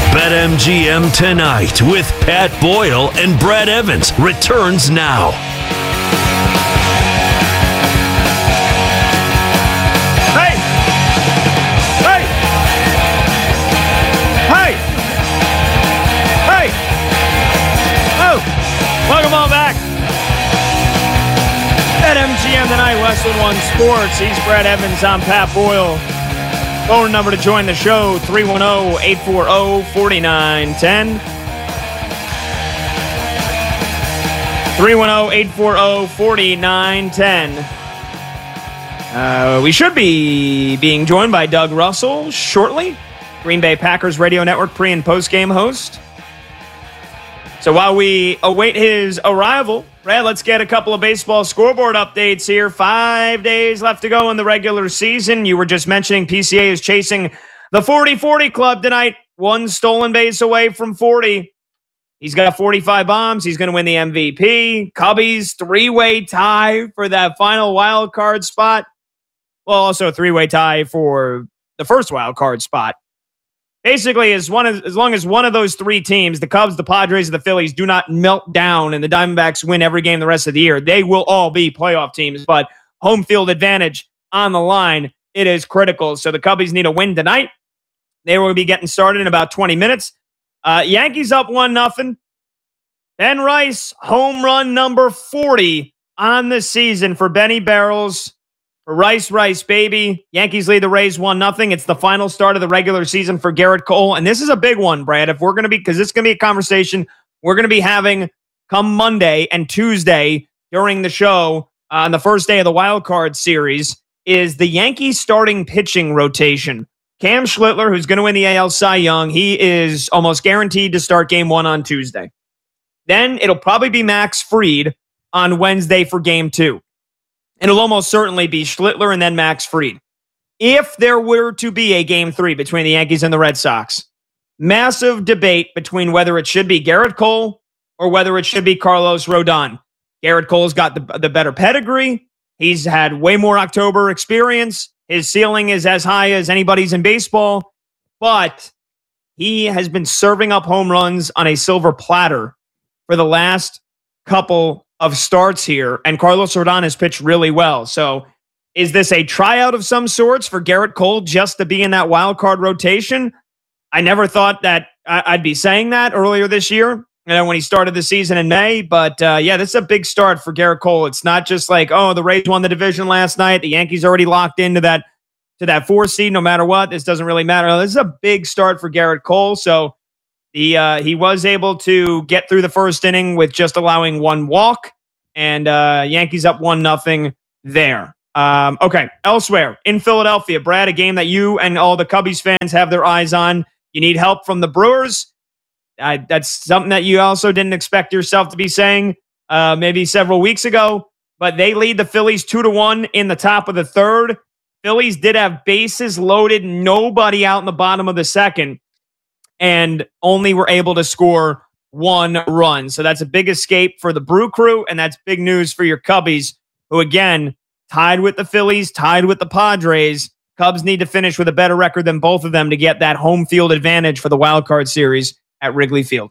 BetMGM Tonight with Pat Boyle and Brad Evans returns now. Hey! Hey! Hey! Hey! Oh! Welcome on back. BetMGM Tonight, Westwood One Sports. He's Brad Evans. I'm Pat Boyle. Phone number to join the show, 310-840-4910. 310-840-4910. We should be being joined by Doug Russell shortly, Green Bay Packers Radio Network pre- and post-game host. So while we await his arrival, Brad, let's get a couple of baseball scoreboard updates here. 5 days left to go in the regular season. You were just mentioning PCA is chasing the 40-40 club tonight. One stolen base away from 40. He's got 45 bombs. He's going to win the MVP. Cubbies, three-way tie for that final wild card spot. Well, also a three-way tie for the first wild card spot. Basically, as long as one of those three teams, the Cubs, the Padres, and the Phillies, do not melt down and the Diamondbacks win every game the rest of the year, they will all be playoff teams. But home field advantage on the line, it is critical. So the Cubbies need a win tonight. They will be getting started in about 20 minutes. Yankees up 1-0. Ben Rice, home run number 40 on the season for Benny Barrels. For Rice, baby. Yankees lead the Rays 1-0. It's the final start of the regular season for Garrett Cole. And this is a big one, Brad, if we're going to be, because it's going to be a conversation we're going to be having come Monday and Tuesday during the show on the first day of the wild card series, is the Yankees starting pitching rotation. Cam Schlittler, who's going to win the AL Cy Young, he is almost guaranteed to start game 1 on Tuesday. Then it'll probably be Max Fried on Wednesday for game 2. It'll almost certainly be Schlittler and then Max Fried. If there were to be a game 3 between the Yankees and the Red Sox, massive debate between whether it should be Garrett Cole or whether it should be Carlos Rodon. Garrett Cole's got the better pedigree. He's had way more October experience. His ceiling is as high as anybody's in baseball, but he has been serving up home runs on a silver platter for the last couple of starts here, and Carlos Rodon has pitched really well. So is this a tryout of some sorts for Garrett Cole just to be in that wild card rotation? I never thought that I'd be saying that earlier this year, when he started the season in May. But yeah, this is a big start for Garrett Cole. It's not just like, oh, the Rays won the division last night. The Yankees already locked into that 4 seed no matter what. This doesn't really matter. No, this is a big start for Garrett Cole. So he was able to get through the first inning with just allowing one walk, and Yankees up 1-0 there. Okay, elsewhere in Philadelphia, Brad, a game that you and all the Cubbies fans have their eyes on. You need help from the Brewers. That's something that you also didn't expect yourself to be saying maybe several weeks ago, but they lead the Phillies 2-1 in the top of the third. Phillies did have bases loaded, nobody out in the bottom of the second, and only were able to score 1 run. So that's a big escape for the Brew Crew, and that's big news for your Cubbies, who again, tied with the Phillies, tied with the Padres. Cubs need to finish with a better record than both of them to get that home field advantage for the wild card series at Wrigley Field.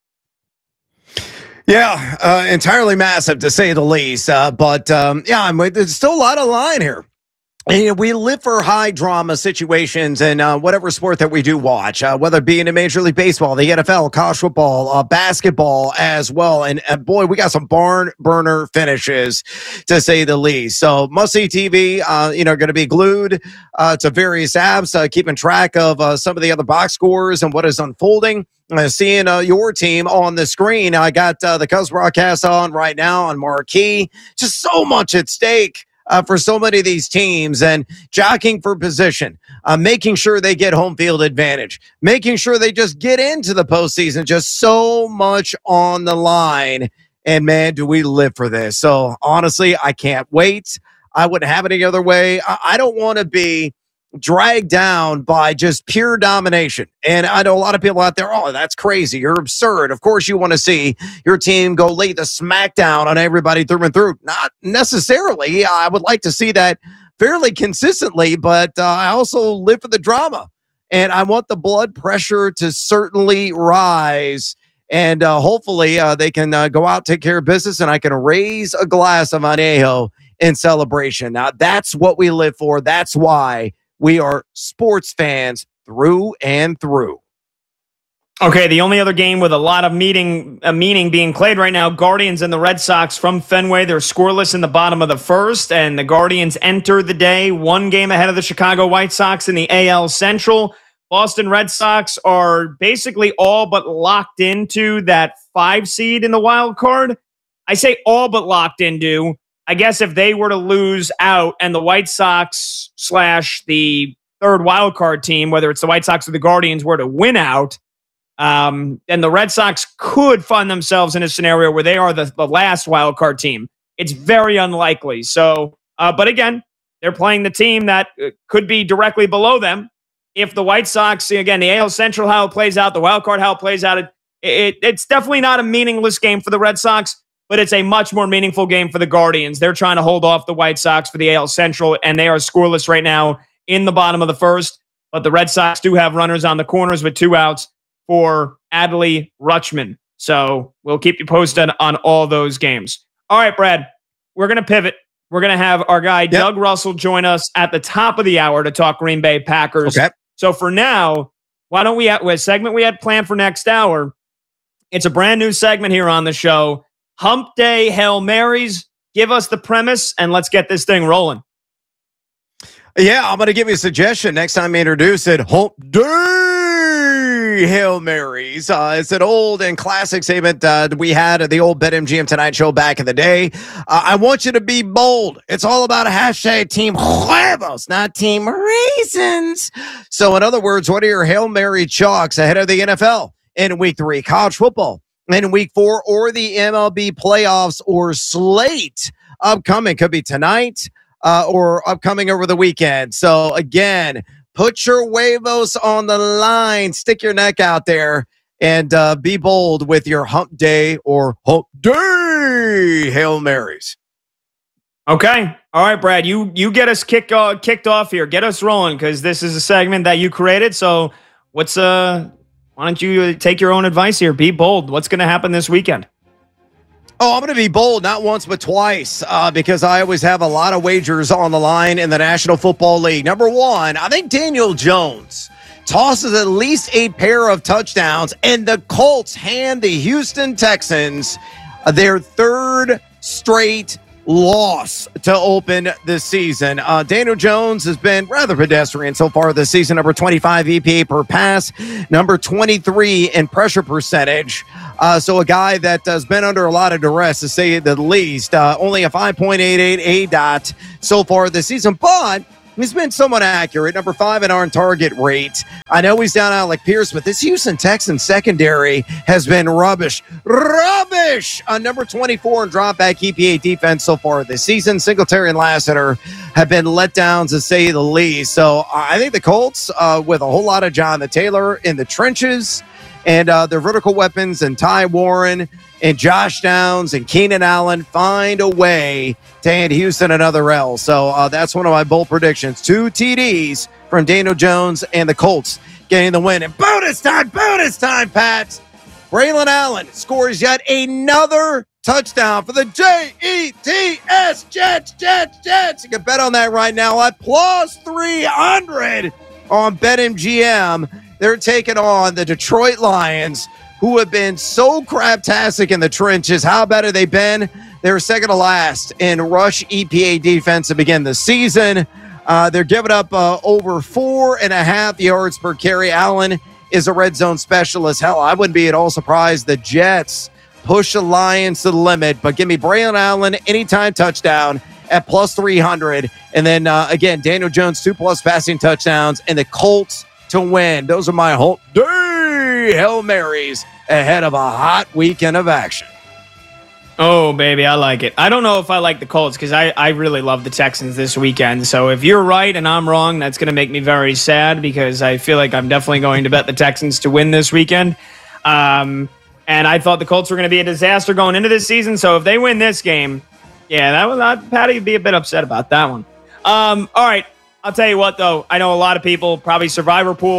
Yeah, entirely massive to say the least. But there's still a lot of line here. And we live for high drama situations in whatever sport that we do watch, whether it be in Major League Baseball, the NFL, college football, basketball as well. And boy, we got some barn burner finishes to say the least. So must-see TV, going to be glued to various apps, keeping track of some of the other box scores and what is unfolding. Seeing your team on the screen. I got the Cubs broadcast on right now on Marquee. Just so much at stake for so many of these teams, and jockeying for position, making sure they get home field advantage, making sure they just get into the postseason. Just so much on the line. And man, do we live for this. So honestly, I can't wait. I wouldn't have it any other way. I don't want to be dragged down by just pure domination. And I know a lot of people out there, oh, that's crazy. You're absurd. Of course you want to see your team go lay the smackdown on everybody through and through. Not necessarily. I would like to see that fairly consistently, but I also live for the drama. and I want the blood pressure to certainly rise. And hopefully they can go out, take care of business, and I can raise a glass of añejo in celebration. Now, that's what we live for. That's why we are sports fans through and through. Okay, the only other game with a lot of meaning being played right now, Guardians and the Red Sox from Fenway. They're scoreless in the bottom of the first, and the Guardians enter the day one game ahead of the Chicago White Sox in the AL Central. Boston Red Sox are basically all but locked into that 5 seed in the wild card. I say all but locked into. I guess if they were to lose out and the White Sox / the third wild card team, whether it's the White Sox or the Guardians, were to win out, then the Red Sox could find themselves in a scenario where they are the last wild card team. It's very unlikely. So, but again, they're playing the team that could be directly below them. If the White Sox, again, the AL Central, how it plays out, the wild card, how it plays out, it's definitely not a meaningless game for the Red Sox, but it's a much more meaningful game for the Guardians. They're trying to hold off the White Sox for the AL Central, and they are scoreless right now in the bottom of the first. But the Red Sox do have runners on the corners with 2 outs for Adley Rutschman. So we'll keep you posted on all those games. All right, Brad, we're going to pivot. We're going to have our guy, Doug Russell, join us at the top of the hour to talk Green Bay Packers. Okay. So for now, why don't we have a segment we had planned for next hour? It's a brand new segment here on the show. Hump Day Hail Marys. Give us the premise and let's get this thing rolling. Yeah, I'm going to give you a suggestion next time I introduce it. Hump Day Hail Marys. It's an old and classic segment we had at the old BetMGM Tonight Show back in the day. I want you to be bold. It's all about hashtag Team Huevos, not Team Raisins. So in other words, what are your Hail Mary chalks ahead of the NFL in week 3, college football in week 4, or the MLB playoffs or slate upcoming? Could be tonight or upcoming over the weekend. So again, put your huevos on the line, stick your neck out there, and be bold with your Hump Day or Hump Day Hail Marys. Okay. All right, Brad, you get us kicked off here. Get us rolling, because this is a segment that you created. So why don't you take your own advice here? Be bold. What's going to happen this weekend? Oh, I'm going to be bold, not once but twice, because I always have a lot of wagers on the line in the National Football League. Number 1, I think Daniel Jones tosses at least a pair of touchdowns, and the Colts hand the Houston Texans their 3rd straight loss to open the season. Daniel Jones has been rather pedestrian so far this season. Number 25 EPA per pass, number 23 in pressure percentage. So a guy that has been under a lot of duress, to say the least. Only a 5.88 ADOT so far this season, but he's been somewhat accurate. Number 5 in on target rate. I know he's down Alec Pierce, but this Houston Texans secondary has been rubbish. Number 24 in drop back EPA defense so far this season. Singletary and Lassiter have been let down, to say the least. So I think the Colts, with a whole lot of Jonathan Taylor in the trenches, and their vertical weapons, and Ty Warren and Josh Downs and Keenan Allen, find a way to hand Houston another L. So that's one of my bold predictions. 2 TDs from Daniel Jones and the Colts getting the win. And bonus time, Pat. Braylon Allen scores yet another touchdown for the Jets. Jets. You can bet on that right now at plus 300 on BetMGM. They're taking on the Detroit Lions, who have been so craptastic in the trenches. How bad have they been? They were second to last in rush EPA defense to begin the season. They're giving up over 4.5 yards per carry. Allen is a red zone specialist. Hell, I wouldn't be at all surprised the Jets push the Lions to the limit. But give me Braylon Allen anytime touchdown at plus 300. And then, again, Daniel Jones, 2+ passing touchdowns, and the Colts to win. Those are my Hump Day Hail Marys ahead of a hot weekend of action. Oh, baby, I like it. I don't know if I like the Colts, because I really love the Texans this weekend. So if you're right and I'm wrong, that's going to make me very sad, because I feel like I'm definitely going to bet the Texans to win this weekend. And I thought the Colts were going to be a disaster going into this season. So if they win this game, yeah, Patty would be a bit upset about that one. All right. I'll tell you what, though. I know a lot of people, probably Survivor Pool,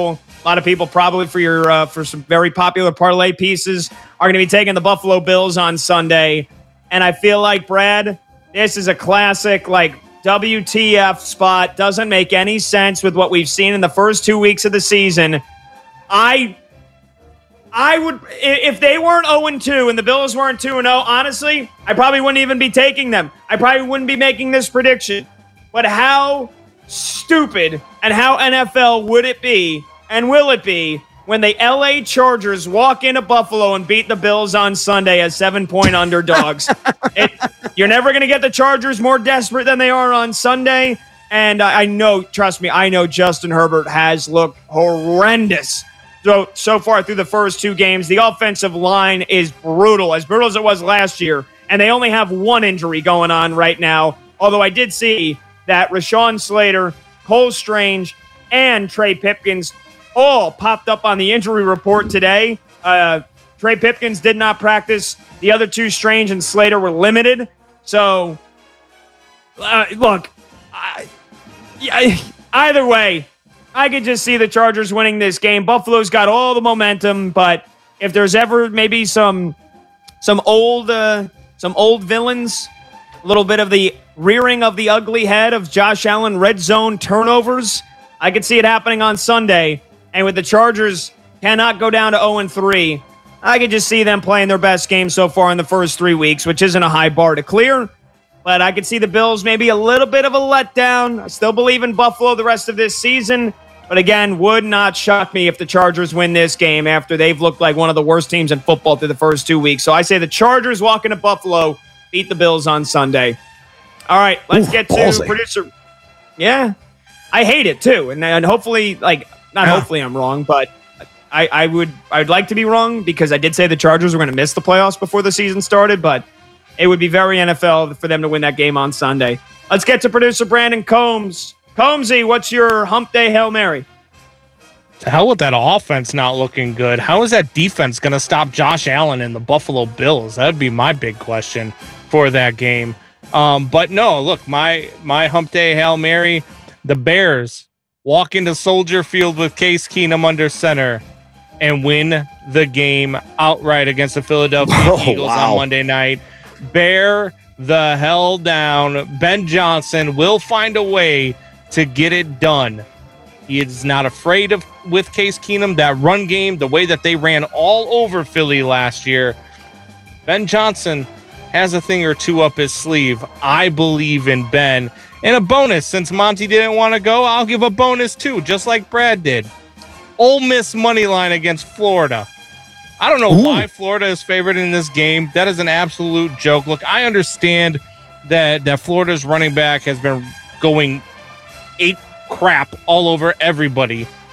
A lot of people probably for some very popular parlay pieces are going to be taking the Buffalo Bills on Sunday. And I feel like, Brad, this is a classic, like, WTF spot. Doesn't make any sense with what we've seen in the first 2 weeks of the season. I would, if they weren't 0-2 and the Bills weren't 2-0, honestly, I probably wouldn't even be taking them. I probably wouldn't be making this prediction. But how stupid and how NFL would it be and will it be when the LA Chargers walk into Buffalo and beat the Bills on Sunday as 7-point underdogs? You're never going to get the Chargers more desperate than they are on Sunday. And I know, trust me, I know Justin Herbert has looked horrendous so far through the first two games. The offensive line is brutal as it was last year. And they only have one injury going on right now. Although I did see that Rashawn Slater, Cole Strange, and Trey Pipkins all popped up on the injury report today. Trey Pipkins did not practice. The other two, Strange and Slater, were limited. So, look, either way, I could just see the Chargers winning this game. Buffalo's got all the momentum, but if there's ever maybe some old villains, a little bit of the rearing of the ugly head of Josh Allen red zone turnovers, I could see it happening on Sunday. And with the Chargers cannot go down to 0-3, I could just see them playing their best game so far in the first 3 weeks, which isn't a high bar to clear. But I could see the Bills maybe a little bit of a letdown. I still believe in Buffalo the rest of this season. But again, would not shock me if the Chargers win this game after they've looked like one of the worst teams in football through the first 2 weeks. So I say the Chargers walk into Buffalo, beat the Bills on Sunday. All right, let's get to ballsy. producer. Yeah, I hate it too. And hopefully, hopefully I'm wrong, but I'd like to be wrong because I did say the Chargers were going to miss the playoffs before the season started, but it would be very NFL for them to win that game on Sunday. Let's get to producer Brandon Combs. Combsy, what's your hump day Hail Mary? To hell with that offense not looking good. How is that defense going to stop Josh Allen and the Buffalo Bills? That would be my big question for that game. But no, look, my hump day Hail Mary, the Bears walk into Soldier Field with Case Keenum under center and win the game outright against the Philadelphia Eagles on Monday night. Bear the hell down. Ben Johnson will find a way to get it done. He is not afraid of with Case Keenum. That run game, the way that they ran all over Philly last year, Ben Johnson has a thing or two up his sleeve. I believe in Ben. And a bonus, since Monty didn't want to go, I'll give a bonus too, just like Brad did. Ole Miss money line against Florida. I don't know why Florida is favored in this game. That is an absolute joke. Look, I understand that Florida's running back has been going ape crap all over everybody